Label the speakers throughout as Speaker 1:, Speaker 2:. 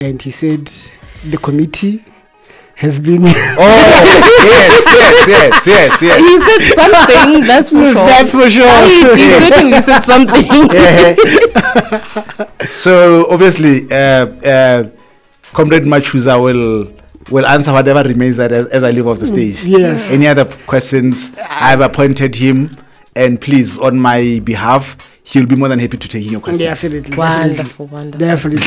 Speaker 1: and he said the committee has been.
Speaker 2: Yes.
Speaker 3: He said something. That's for sure.
Speaker 1: That's for sure.
Speaker 3: He certainly said something.
Speaker 2: So obviously, Comrade Machuza will answer whatever remains as I leave off the stage.
Speaker 1: Yes.
Speaker 2: Any other questions? I've appointed him, and please, on my behalf, he'll be more than happy to take your questions.
Speaker 1: Definitely.
Speaker 3: Wonderful.
Speaker 1: Definitely.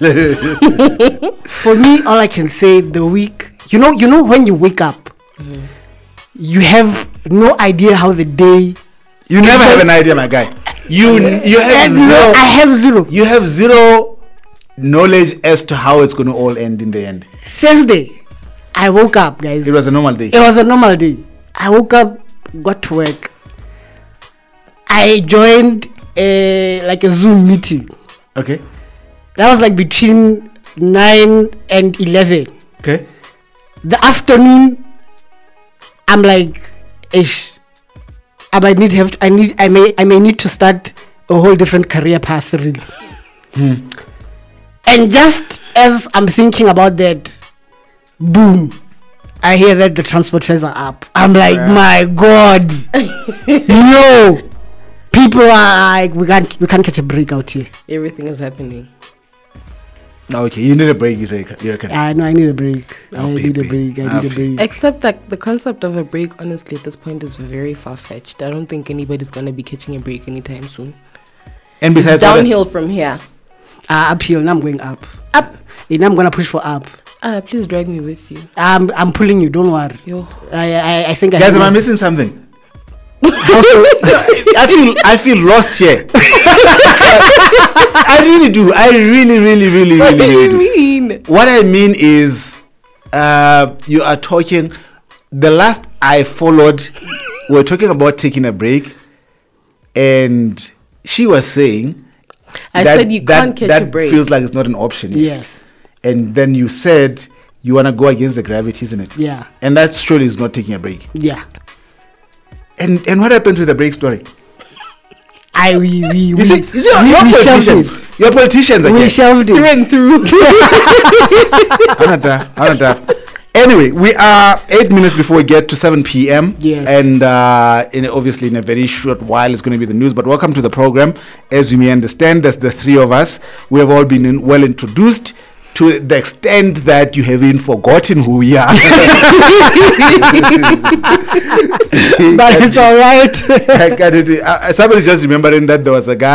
Speaker 1: For me, all I can say, the week, you know when you wake up, you have no idea how the day.
Speaker 2: You never have an idea, my guy. You have zero.
Speaker 1: I have zero.
Speaker 2: You have zero knowledge as to how it's going to all end in the end.
Speaker 1: Thursday, I woke up, guys.
Speaker 2: It was a normal day.
Speaker 1: It was a normal day. I woke up, got to work. I joined a Zoom meeting.
Speaker 2: Okay.
Speaker 1: That was like between 9 and 11.
Speaker 2: Okay.
Speaker 1: The afternoon, I'm like, ish. I may need to start a whole different career path, really. And just as I'm thinking about that, boom, I hear that the transport fares are up. I'm like, my God, no. People are like, we can't catch a break out here.
Speaker 3: Everything is happening.
Speaker 2: Okay, you need a break. You reckon?
Speaker 1: I know I need a break.
Speaker 2: Oh,
Speaker 1: I need a break.
Speaker 3: Except that the concept of a break, honestly, at this point is very far-fetched. I don't think anybody's going to be catching a break anytime soon.
Speaker 2: And besides,
Speaker 3: downhill from here.
Speaker 1: Uphill. Now I'm going up.
Speaker 3: Up.
Speaker 1: And I'm gonna push for up.
Speaker 3: Please drag me with you.
Speaker 1: I'm pulling you. Don't worry.
Speaker 3: Yo.
Speaker 1: I think.
Speaker 2: Guys, am I missing something? I feel lost here. I really do. I really do.
Speaker 3: What do you mean?
Speaker 2: What I mean is, you are talking. The last I followed, we were talking about taking a break, and she was saying,
Speaker 3: I said you can't catch a break.
Speaker 2: That feels like it's not an option.
Speaker 1: Yes.
Speaker 2: And then you said you want to go against the gravity, isn't it?
Speaker 1: Yeah.
Speaker 2: And that surely is not taking a break.
Speaker 1: Yeah.
Speaker 2: And what happened to the break story?
Speaker 1: You're
Speaker 2: politicians. You're politicians again.
Speaker 1: We shelved it.
Speaker 3: Through and through.
Speaker 2: Anyway, we are 8 minutes before we get to 7 p.m.
Speaker 1: Yes.
Speaker 2: And obviously in a very short while it's going to be the news. But welcome to the program. As you may understand, there's the three of us. We have all been well introduced to the extent that you have even forgotten who we are.
Speaker 1: But it's all right.
Speaker 2: Somebody just remembering that there was a guy